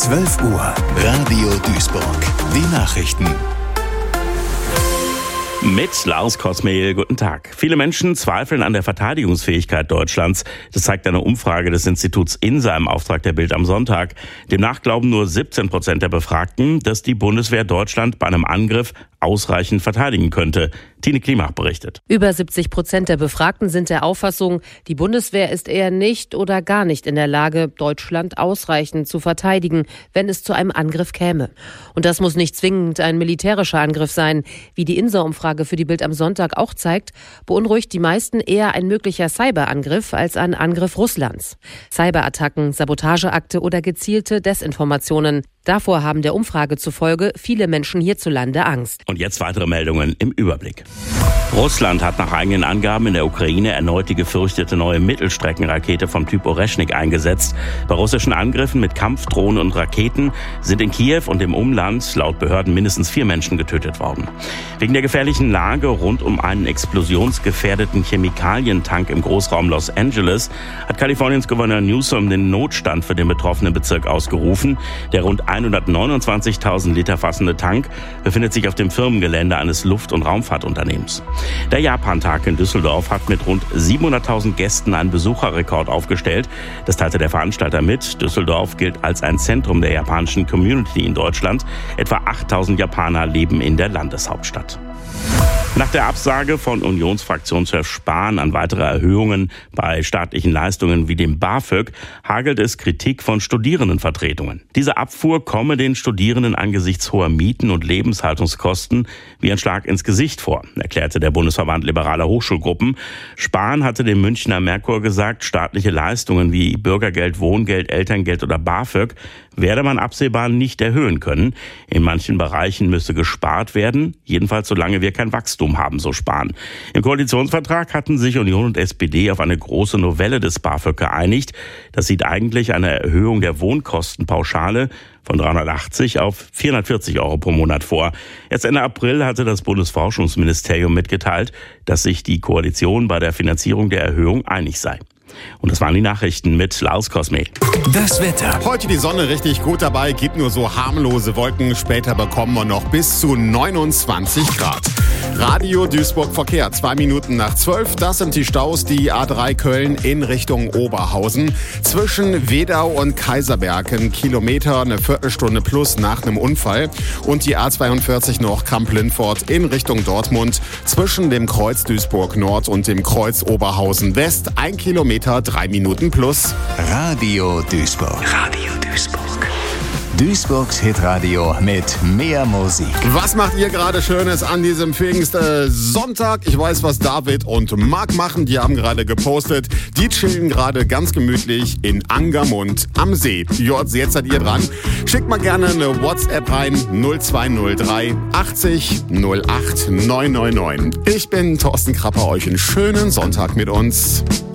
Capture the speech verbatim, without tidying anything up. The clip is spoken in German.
zwölf Uhr, Radio Duisburg. Die Nachrichten. Mit Lars Kosmehl, guten Tag. Viele Menschen zweifeln an der Verteidigungsfähigkeit Deutschlands. Das zeigt eine Umfrage des Instituts INSA im Auftrag der Bild am Sonntag. Demnach glauben nur siebzehn Prozent der Befragten, dass die Bundeswehr Deutschland bei einem Angriff ausreichend verteidigen könnte. Tine Klimach berichtet. Über siebzig Prozent der Befragten sind der Auffassung, die Bundeswehr ist eher nicht oder gar nicht in der Lage, Deutschland ausreichend zu verteidigen, wenn es zu einem Angriff käme. Und das muss nicht zwingend ein militärischer Angriff sein. Wie die INSA-Umfrage für die Bild am Sonntag auch zeigt, beunruhigt die meisten eher ein möglicher Cyberangriff als ein Angriff Russlands. Cyberattacken, Sabotageakte oder gezielte Desinformationen. Davor haben der Umfrage zufolge viele Menschen hierzulande Angst. Und jetzt weitere Meldungen im Überblick. Russland hat nach eigenen Angaben in der Ukraine erneut die gefürchtete neue Mittelstreckenrakete vom Typ Oreschnik eingesetzt. Bei russischen Angriffen mit Kampfdrohnen und Raketen sind in Kiew und im Umland laut Behörden mindestens vier Menschen getötet worden. Wegen der gefährlichen Lage rund um einen explosionsgefährdeten Chemikalientank im Großraum Los Angeles hat Kaliforniens Gouverneur Newsom den Notstand für den betroffenen Bezirk ausgerufen. Der rund hundertneunundzwanzigtausend Liter fassende Tank befindet sich auf dem Firmengelände eines Luft- und Raumfahrtunternehmens. Der Japan-Tag in Düsseldorf hat mit rund siebenhunderttausend Gästen einen Besucherrekord aufgestellt. Das teilte der Veranstalter mit. Düsseldorf gilt als ein Zentrum der japanischen Community in Deutschland. Etwa achttausend Japaner leben in der Landeshauptstadt. Nach der Absage von Unionsfraktionschef Spahn an weitere Erhöhungen bei staatlichen Leistungen wie dem BAföG hagelt es Kritik von Studierendenvertretungen. Diese Abfuhr komme den Studierenden angesichts hoher Mieten und Lebenshaltungskosten wie ein Schlag ins Gesicht vor, erklärte der Bundesverband liberaler Hochschulgruppen. Spahn hatte dem Münchner Merkur gesagt, staatliche Leistungen wie Bürgergeld, Wohngeld, Elterngeld oder BAföG werde man absehbar nicht erhöhen können. In manchen Bereichen müsse gespart werden, jedenfalls solange wir kein Wachstum haben, so Spahn. Im Koalitionsvertrag hatten sich Union und S P D auf eine große Novelle des BAföG geeinigt. Das sieht eigentlich eine Erhöhung der Wohnkostenpauschale von dreihundertachtzig auf vierhundertvierzig Euro pro Monat vor. Jetzt Ende April hatte das Bundesforschungsministerium mitgeteilt, dass sich die Koalition bei der Finanzierung der Erhöhung einig sei. Und das waren die Nachrichten mit Lars Kosmehl. Das Wetter. Heute die Sonne richtig gut dabei, gibt nur so harmlose Wolken. Später bekommen wir noch bis zu neunundzwanzig Grad. Radio Duisburg Verkehr, zwei Minuten nach zwölf. Das sind die Staus, die A drei Köln in Richtung Oberhausen. Zwischen Wedau und Kaiserberg ein Kilometer, eine Viertelstunde plus nach einem Unfall. Und die A zweiundvierzig noch Kamp-Lindfort in Richtung Dortmund. Zwischen dem Kreuz Duisburg Nord und dem Kreuz Oberhausen West. Ein Kilometer, drei Minuten plus. Radio Duisburg. Radio Duisburg. Duisburgs Hitradio mit mehr Musik. Was macht ihr gerade Schönes an diesem Pfingstsonntag? Ich weiß, was David und Marc machen. Die haben gerade gepostet. Die chillen gerade ganz gemütlich in Angermund am See. Jort, jetzt seid ihr dran. Schickt mal gerne eine WhatsApp rein. null zwei null drei achtzig null acht neun neun neun. Ich bin Thorsten Krapper. Euch einen schönen Sonntag mit uns.